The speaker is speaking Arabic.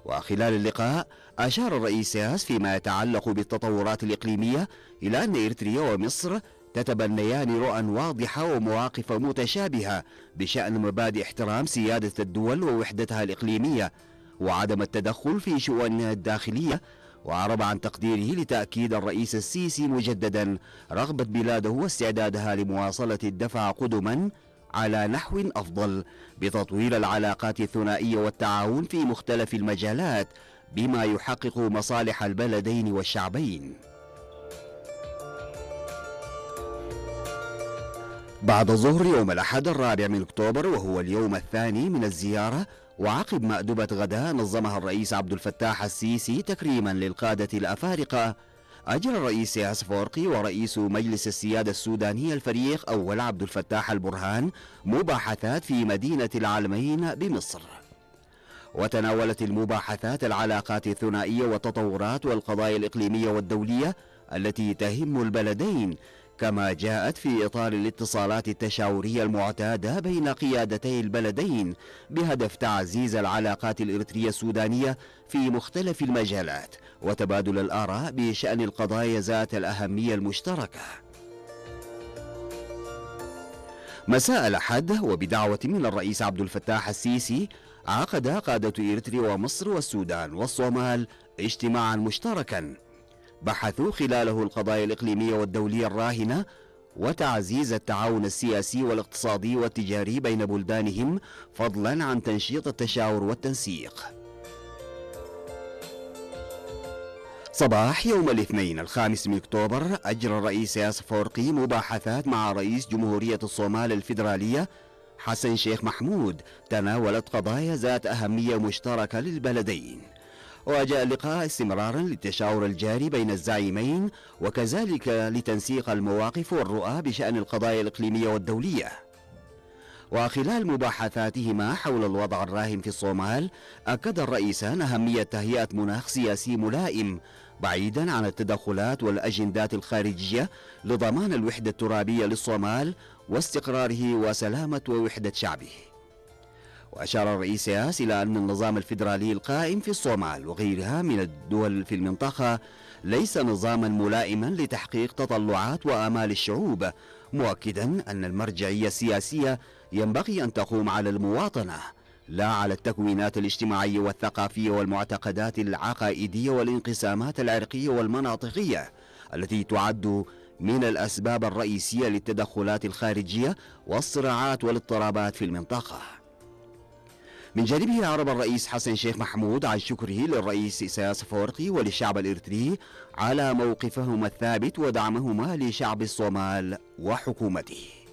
وخلال اللقاء أشار الرئيس سياس فيما يتعلق بالتطورات الإقليمية إلى أن إريتريا ومصر تتبنيان رؤى واضحة ومواقف متشابهة بشأن مبادئ احترام سيادة الدول ووحدتها الإقليمية وعدم التدخل في شؤونها الداخلية. وأعرب عن تقديره لتأكيد الرئيس السيسي مجددا رغبة بلاده واستعدادها لمواصلة الدفع قدما على نحو أفضل بتطوير العلاقات الثنائية والتعاون في مختلف المجالات بما يحقق مصالح البلدين والشعبين. بعد ظهر يوم الأحد 4 أكتوبر وهو اليوم الثاني من الزيارة وعقب مأدبة غداء نظمها الرئيس عبد الفتاح السيسي تكريما للقادة الأفارقة، أجرى الرئيس سياس أفورقي ورئيس مجلس السيادة السوداني الفريق أول عبد الفتاح البرهان مباحثات في مدينة العلمين بمصر. وتناولت المباحثات العلاقات الثنائية والتطورات والقضايا الإقليمية والدولية التي تهم البلدين، كما جاءت في إطار الاتصالات التشاورية المعتادة بين قيادتي البلدين بهدف تعزيز العلاقات الإريترية السودانية في مختلف المجالات وتبادل الآراء بشأن القضايا ذات الأهمية المشتركة. مساء الأحد وبدعوة من الرئيس عبد الفتاح السيسي عقد قادة إريتريا ومصر والسودان والصومال اجتماعا مشتركا بحثوا خلاله القضايا الإقليمية والدولية الراهنة وتعزيز التعاون السياسي والاقتصادي والتجاري بين بلدانهم فضلا عن تنشيط التشاور والتنسيق. صباح يوم الاثنين 5 أكتوبر أجرى الرئيس سياس أفورقي مباحثات مع رئيس جمهورية الصومال الفيدرالية حسن شيخ محمود تناولت قضايا ذات أهمية مشتركة للبلدين. وجاء اللقاء استمرارا للتشاور الجاري بين الزعيمين وكذلك لتنسيق المواقف والرؤى بشأن القضايا الإقليمية والدولية. وخلال مباحثاتهما حول الوضع الراهن في الصومال أكد الرئيسان أهمية تهيئة مناخ سياسي ملائم بعيدا عن التدخلات والأجندات الخارجية لضمان الوحدة الترابية للصومال واستقراره وسلامة ووحدة شعبه. وأشار الرئيس سياس إلى أن النظام الفيدرالي القائم في الصومال وغيرها من الدول في المنطقة ليس نظاما ملائما لتحقيق تطلعات وآمال الشعوب، مؤكدا أن المرجعية السياسية ينبغي أن تقوم على المواطنة لا على التكوينات الاجتماعية والثقافية والمعتقدات العقائدية والانقسامات العرقية والمناطقية التي تعد من الأسباب الرئيسية للتدخلات الخارجية والصراعات والاضطرابات في المنطقة. من جانبه أعرب الرئيس حسن شيخ محمود عن شكره للرئيس سياس أفورقي وللشعب الإريتري على موقفهما الثابت ودعمهما لشعب الصومال وحكومته.